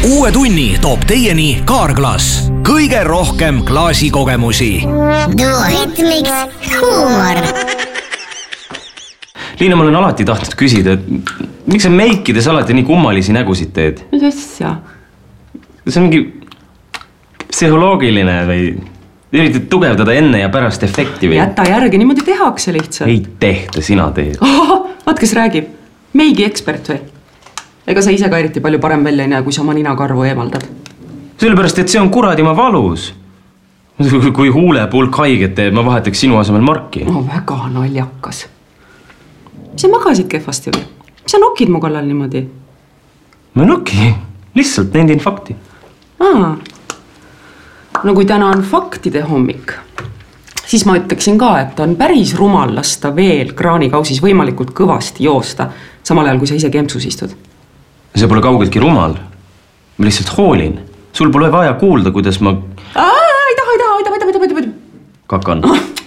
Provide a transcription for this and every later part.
Uue tunni toob teieni Kaarglass. Kõige rohkem klaasikogemusi. Duo Hitmix huumor. Liina, ma olen alati tahtnud küsida, et miks sa meikides alati nii kummalisi nägusid teed? Mis asja? See on mingi psühholoogiline või üritad tugevdada enne ja pärast efekti või? Jäta järgi, niimoodi tehakse lihtsalt. Ei tehta, sina teed. Vaat kes räägib. Meigi ekspert või? Ega sa ise ka eriti palju parem välja ei näe, kui sa oma ninakarvu eemaldad. Sellepärast, et see on kuradima valus. Kui huulepulk haiget teeb, ma vahetaks sinu asemel Marki. No väga naljakas. Mis sa magasid kehvasti või? Mis sa nokid mu kallal niimoodi? Ma noki, lihtsalt nendin fakti. No kui täna on faktide hommik, siis ma ütleksin ka, et on päris rumal lasta veel kraanikausis võimalikult kõvasti joosta, samal ajal kui sa ise kempsus istud. See pole kaugeltki rumal. Ma lihtsalt hoolin. Sul pole vaja kuulda, kuidas ma... Ei taha. Kakan.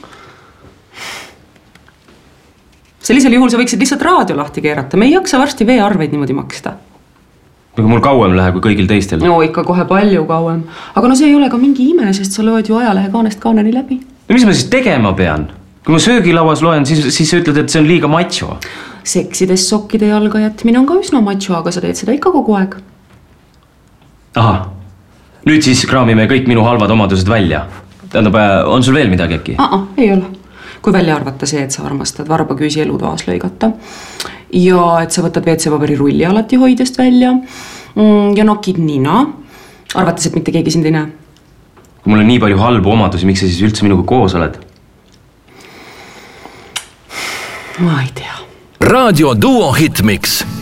Sellisel juhul sa võiksid lihtsalt raadio lahti keerata. Me ei jaksa varsti veearveid niimoodi maksta. Aga mul kauem läheb kui kõigil teistel. No ikka kohe palju kauem. Aga no see ei ole ka mingi ime, sest sa loed ju ajalehe kaanest kaaneni läbi. Ja mis ma siis tegema pean? Kui ma söögilauas loen, siis sa ütled, et see on liiga macho. Seksides sokkide jalga jätmine on ka üsna macho, aga sa teed seda ikka kogu aeg. Aha. Nüüd siis kraamime kõik minu halvad omadused välja. Tähendab, on sul veel midagi äkki? Ei ole. Kui välja arvata see, et sa armastad varbaküüsi elutoas lõigata ja et sa võtad WC-paberi rulli alati hoidest välja ja nokid nina, arvates, et mitte keegi sind ei näe. Kui mul on nii palju halbu omadusi, miks sa siis üldse minuga koos oled? Ma ei tea. Raadio Duo Hitmix.